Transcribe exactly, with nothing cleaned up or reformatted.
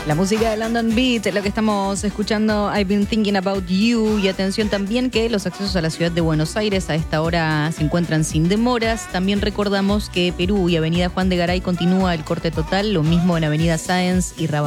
La música de London Beat, lo que estamos escuchando, I've Been Thinking About You. Y atención también que los accesos a la ciudad de Buenos Aires a esta hora se encuentran sin demoras. También recordamos que Perú y Avenida Juan de Garay continúa el corte total, lo mismo en Avenida Sáenz y Rabanal.